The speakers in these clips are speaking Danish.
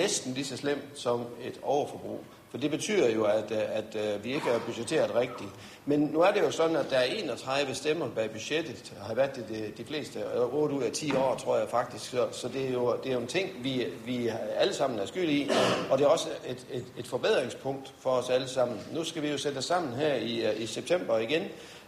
næsten lige så slemt som et overforbrug. For det betyder jo, at vi ikke har budgetteret rigtigt. Men nu er det jo sådan, at der er 31 stemmer bag budgettet, har været det de fleste, 8 ud af 10 år, tror jeg faktisk. Så det er jo en ting, vi alle sammen er skyld i, og det er også et forbedringspunkt for os alle sammen. Nu skal vi jo sætte os sammen her i september igen,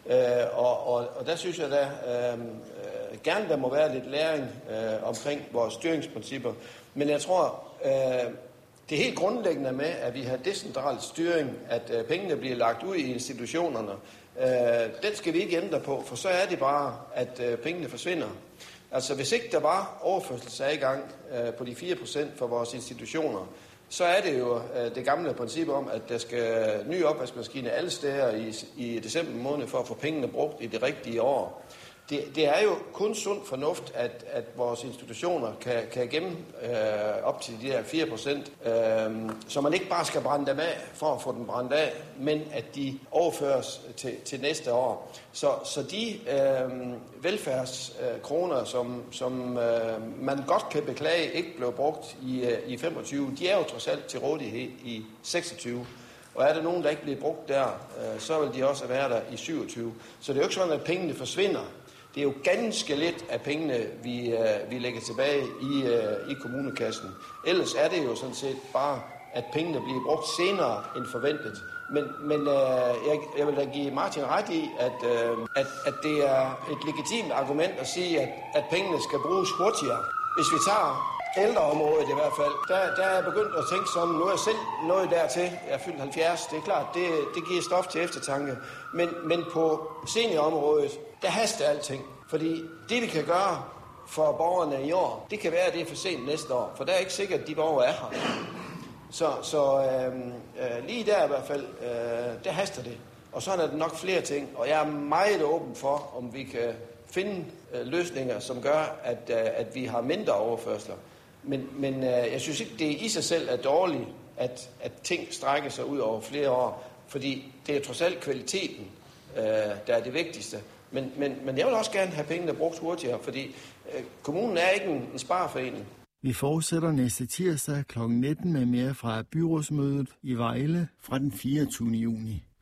og der synes jeg da gerne, der må være lidt læring omkring vores styringsprincipper. Men jeg tror, det er helt grundlæggende med, at vi har decentral styring, at pengene bliver lagt ud i institutionerne. Den skal vi ikke ændre på, for så er det bare, at pengene forsvinder. Altså hvis ikke der var overførselsadgang på de 4% for vores institutioner, så er det jo det gamle princip om, at der skal nye opvaskemaskiner alle steder i december måned for at få pengene brugt i det rigtige år. Det er jo kun sund fornuft, at vores institutioner kan gemme op til de der 4%, så man ikke bare skal brænde dem af for at få dem brændt af, men at de overføres til næste år. Så de velfærdskroner, som man godt kan beklage ikke blev brugt i 25, de er jo trods alt til rådighed i 26. Og er der nogen, der ikke bliver brugt der, så vil de også være der i 27. Så det er jo ikke sådan, at pengene forsvinder. Det er jo ganske lidt af pengene, vi lægger tilbage i kommunekassen. Ellers er det jo sådan set bare, at pengene bliver brugt senere end forventet. Men jeg vil da give Martin ret i, at det er et legitimt argument at sige, at pengene skal bruges hurtigere. Hvis vi tager ældreområdet i hvert fald, der er jeg begyndt at tænke sådan, nu er jeg selv nået dertil, jeg er fyldt 70, det er klart, det giver stof til eftertanke. Men på seniorområdet, der haster alting. Fordi det, vi kan gøre for borgerne i år, det kan være, at det er for sent næste år. For der er ikke sikkert, at de borgere er her. Så lige der i hvert fald, der haster det. Og så er der nok flere ting. Og jeg er meget åben for, om vi kan finde løsninger, som gør, at vi har mindre overførsler. Men jeg synes ikke, det i sig selv er dårligt, at ting strækker sig ud over flere år. Fordi det er trods alt kvaliteten, der er det vigtigste. Men jeg vil også gerne have pengene brugt hurtigere, fordi kommunen er ikke en spareforening. Vi fortsætter næste tirsdag kl. 19 med mere fra byrådsmødet i Vejle fra den 24. juni.